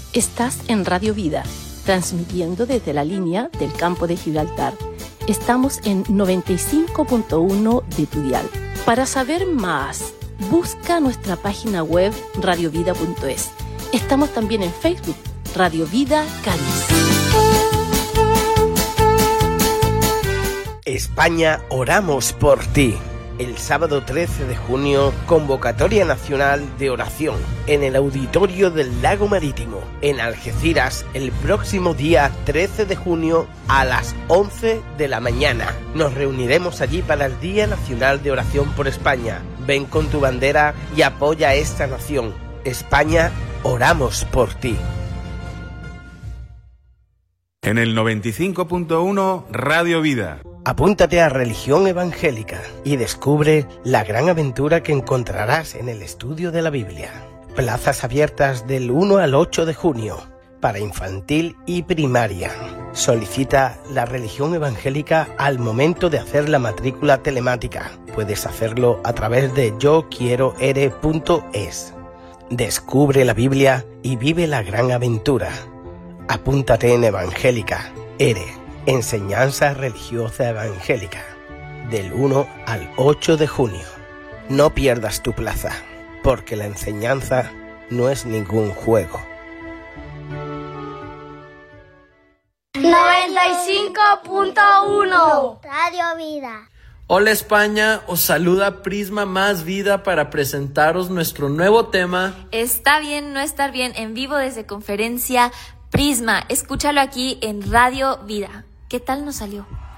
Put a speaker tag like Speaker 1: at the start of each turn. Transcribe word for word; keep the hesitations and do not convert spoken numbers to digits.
Speaker 1: Estás en Radio Vida, transmitiendo desde la línea del campo de Gibraltar. Estamos en noventa y cinco punto uno de tu dial. Para saber más, busca nuestra página web radio vida punto es. Estamos también en Facebook, Radio Vida Cádiz.
Speaker 2: España, oramos por ti. El sábado trece de junio, convocatoria nacional de oración en el auditorio del Lago Marítimo, en Algeciras, el próximo día trece de junio a las once de la mañana. Nos reuniremos allí para el Día Nacional de Oración por España. Ven con tu bandera y apoya a esta nación. España, oramos por ti.
Speaker 3: En el noventa y cinco punto uno, Radio Vida.
Speaker 2: Apúntate a Religión Evangélica y descubre la gran aventura que encontrarás en el estudio de la Biblia. Plazas abiertas del uno al ocho de junio para infantil y primaria. Solicita la Religión Evangélica al momento de hacer la matrícula telemática. Puedes hacerlo a través de yo quiero ere punto es. Descubre la Biblia y vive la gran aventura. Apúntate en Evangélica, ERE. Enseñanza Religiosa Evangélica, del uno al ocho de junio. No pierdas tu plaza, porque la enseñanza no es ningún juego.
Speaker 4: noventa y cinco punto uno
Speaker 5: Radio Vida.
Speaker 6: Hola España, os saluda Prisma Más Vida para presentaros nuestro nuevo tema.
Speaker 7: Está bien no estar bien, en vivo desde Conferencia Prisma. Escúchalo aquí en Radio Vida. ¿Qué tal nos salió?